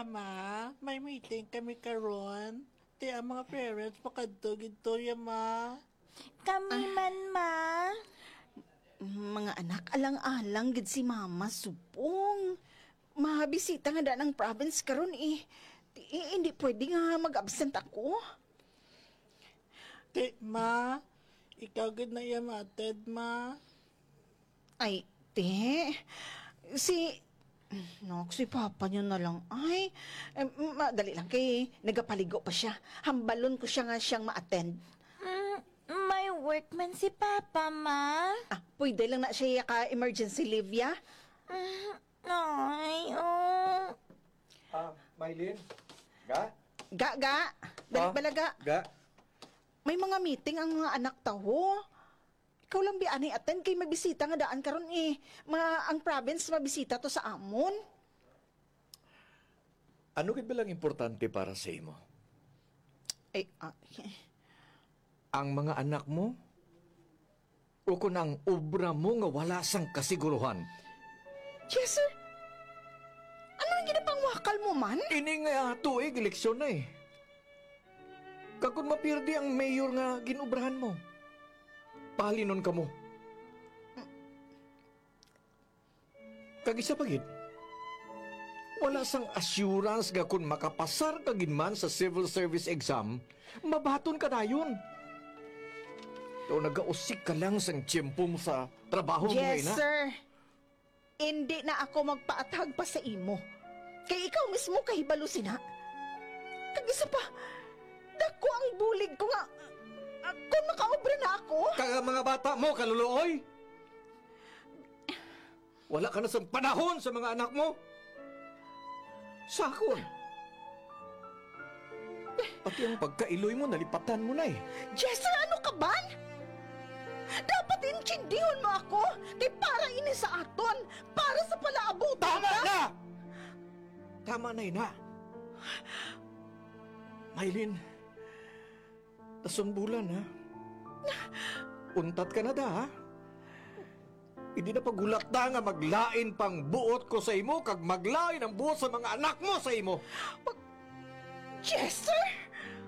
Ma, may meeting kami karon. Ti ang mga parents makadto gidto ya, Ma. Kami man, ma. Mga anak, alang-alang gid si mama, supong. Mahabisita nga da ng province karon eh. Hindi pwede nga mag-absent ako. Ti, Ma, ikaw gid na iya ma-attend, Ma. Ay, si Papa niya na lang. Ay, madali lang kay nagapaligo pa siya. Hambalon ko siya nga siyang ma-attend. May workman si Papa, ma. Pwede lang na siya ka-emergency leave, ya? Ay, Maylin? Ga? Ga. Dali balaga. Ga? May mga meeting ang mga anak taho. Ikaw lang bianay attend kay mabisita nga daan karon eh. Ang province mabisita to sa amon. Ano gid ba lang importante para sa imo? Ay, Ang mga anak mo? O kung ang obra mo nga wala sang kasiguruhan? yes sir. Ano ang ginapangwakal mo man? Ini nga tuig eleksyon na eh. Kakun mapirdi ang mayor nga ginubrahan mo. Palinon ka mo. Kagisa pagid. Wala sang assurance nga kung makapasar ka ginman sa civil service exam, mabaton ka dayon. O nagausik ka lang sang tiyempo mo sa trabaho mo Yes ngayon, ha? sir. Hindi na ako magpaatag pa sa imo. Kay ikaw mismo kahibalo sina. Kagisa pa, dako ang bulig ko nga. Kung makaobra na ako. Kaya mga bata mo, kaluluoy! Wala ka na sa panahon sa mga anak mo! Sakon! Pati ang pagkailoy mo, nalipatan mo na eh. Jessa, ano ka ba? Dapat intindihan mo ako kay para ini sa aton, para sa palaabutan Tama ka. na! Tama na ina. Maylin, tasumbulan ha. Untat ka na da ha. Hindi na pagulat da nga maglain pang buot ko sa imo kag maglain ang buot sa mga anak mo sa imo. Jessa?